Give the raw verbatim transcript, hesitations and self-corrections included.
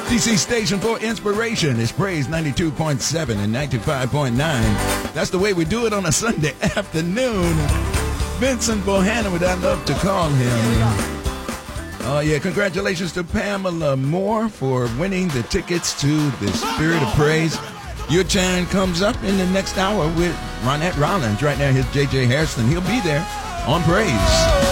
D C station for inspiration is Praise ninety-two point seven and ninety-five point nine. That's the way we do it on a Sunday afternoon. Vincent Bohannon, would I love to call him. Oh, yeah, congratulations to Pamela Moore for winning the tickets to the Spirit of Praise. Your turn comes up in the next hour with Ronette Rollins. Right now, here's J J Harrison. He'll be there on Praise.